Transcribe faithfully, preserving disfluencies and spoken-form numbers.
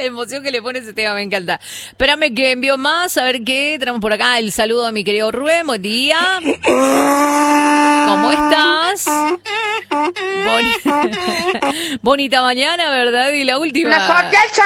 La emoción que le pone ese tema me encanta. Espérame que envío más, a ver qué. Tenemos por acá el saludo a mi querido Rubén. Buen día. ¿Cómo estás? Boni- Bonita mañana, ¿verdad? Y la última.